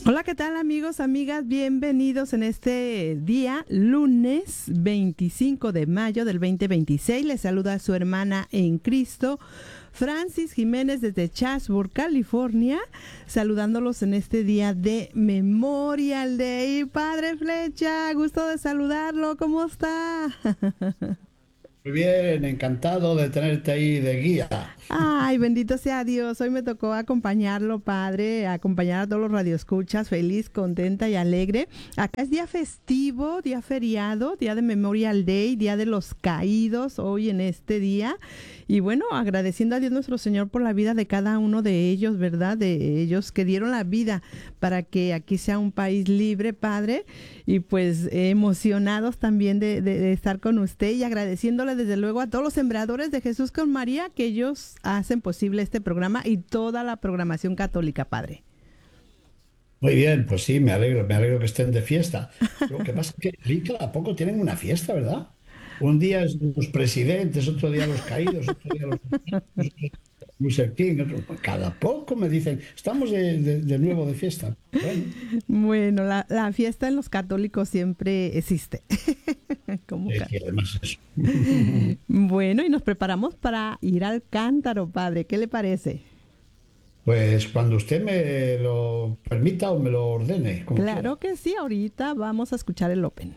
Hola, ¿qué tal amigos, amigas? Bienvenidos en este día, lunes 25 de mayo del 2026. Les saluda a su hermana en Cristo, Francis Jiménez desde Chatsworth, California, saludándolos en este día de Memorial Day. Padre Flecha, gusto de saludarlo, ¿cómo está? Muy bien, encantado de tenerte ahí de guía. Ay, bendito sea Dios. Hoy me tocó acompañarlo, padre, acompañar a todos los radioescuchas, feliz, contenta y alegre. Acá es día festivo, día feriado, día de Memorial Day, día de los caídos, hoy en este día. Y bueno, agradeciendo a Dios nuestro Señor por la vida de cada uno de ellos, ¿verdad? De ellos que dieron la vida para que aquí sea un país libre, padre. Y pues emocionados también de estar con usted y agradeciéndole desde luego a todos los sembradores de Jesús con María que ellos hacen posible este programa y toda la programación católica, padre. Muy bien, pues sí, me alegro que estén de fiesta. Lo que pasa es que allí cada poco tienen una fiesta, ¿verdad? Un día es los presidentes, otro día los caídos, otro día los Luther King, cada poco me dicen, estamos de nuevo de fiesta. Bueno, Bueno, la fiesta en los católicos siempre existe. Como sí, además eso. bueno, y nos preparamos para ir al cántaro, padre. ¿Qué le parece? Pues cuando usted me lo permita o me lo ordene, como Claro quiera. que sí, ahorita vamos a escuchar el Open.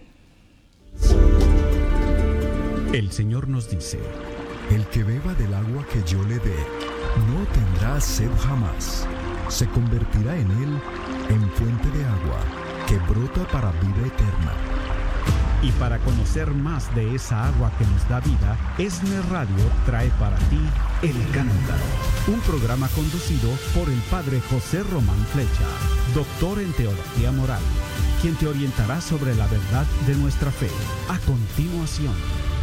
El Señor nos dice, El que beba del agua que yo le dé, no tendrá sed jamás. Se convertirá en él en fuente de agua que brota para vida eterna. y para conocer más de esa agua que nos da vida, ESNE Radio trae para ti El Cántaro, un programa conducido por el Padre José Román Flecha, doctor en Teología Moral, quien te orientará sobre la verdad de nuestra fe. A continuación.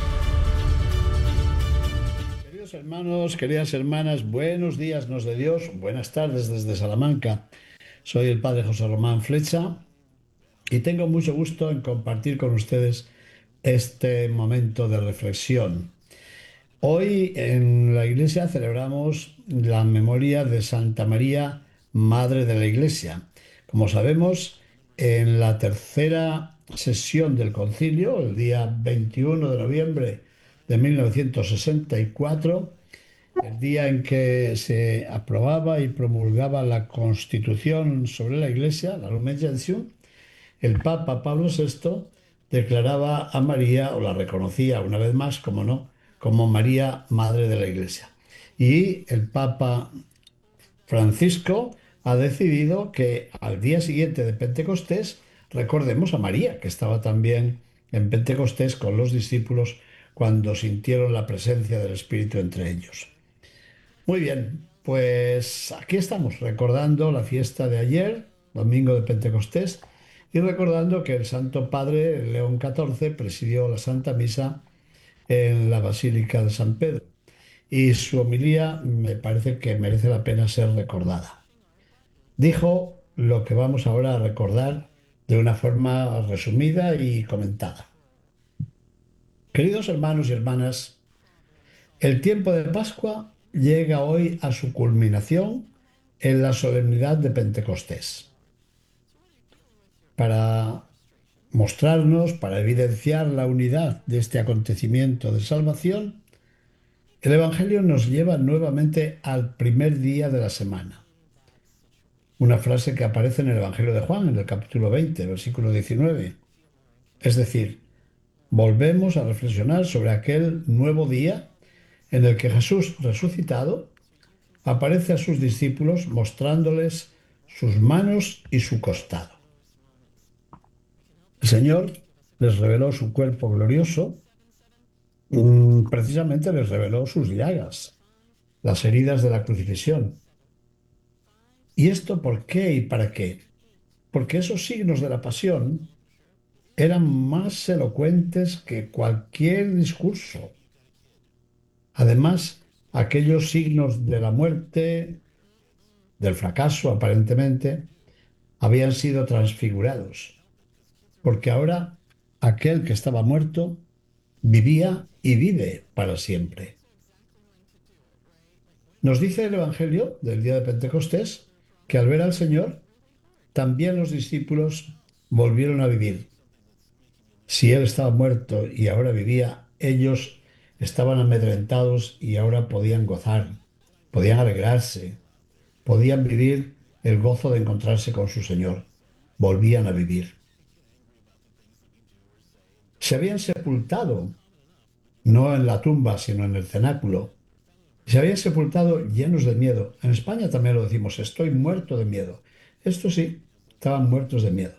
Queridos hermanos, queridas hermanas, buenos días nos de Dios, buenas tardes desde Salamanca. Soy el Padre José Román Flecha y tengo mucho gusto en compartir con ustedes este momento de reflexión. Hoy en la Iglesia celebramos la memoria de Santa María, Madre de la Iglesia. Como sabemos, en la tercera sesión del concilio, el día 21 de noviembre de 1964, el día en que se aprobaba y promulgaba la Constitución sobre la Iglesia, la Lumen Gentium, el Papa Pablo VI declaraba a María, o la reconocía una vez más, como no, como María, Madre de la Iglesia. Y el Papa Francisco ha decidido que al día siguiente de Pentecostés recordemos a María, que estaba también en Pentecostés con los discípulos cuando sintieron la presencia del Espíritu entre ellos. Muy bien, pues aquí estamos recordando la fiesta de ayer, domingo de Pentecostés, y recordando que el Santo Padre León XIV presidió la Santa Misa en la Basílica de San Pedro. Y su homilía me parece que merece la pena ser recordada. Dijo lo que vamos ahora a recordar de una forma resumida y comentada. Queridos hermanos y hermanas, el tiempo de Pascua llega hoy a su culminación en la solemnidad de Pentecostés. Para mostrarnos, para evidenciar la unidad de este acontecimiento de salvación, el Evangelio nos lleva nuevamente al primer día de la semana. Una frase que aparece en el Evangelio de Juan, en el capítulo 20, versículo 19. Es decir, volvemos a reflexionar sobre aquel nuevo día en el que Jesús resucitado aparece a sus discípulos mostrándoles sus manos y su costado. El Señor les reveló su cuerpo glorioso, precisamente les reveló sus llagas, las heridas de la crucifixión. ¿Y esto por qué y para qué? Porque esos signos de la pasión eran más elocuentes que cualquier discurso. Además, aquellos signos de la muerte, del fracaso aparentemente, habían sido transfigurados, porque ahora aquel que estaba muerto vivía y vive para siempre. Nos dice el Evangelio del día de Pentecostés que al ver al Señor, también los discípulos volvieron a vivir. Si él estaba muerto y ahora vivía, ellos estaban amedrentados y ahora podían gozar, podían alegrarse, podían vivir el gozo de encontrarse con su Señor. Volvían a vivir. Se habían sepultado, no en la tumba, sino en el cenáculo. Se habían sepultado llenos de miedo. En España también lo decimos, estoy muerto de miedo. Esto sí, estaban muertos de miedo.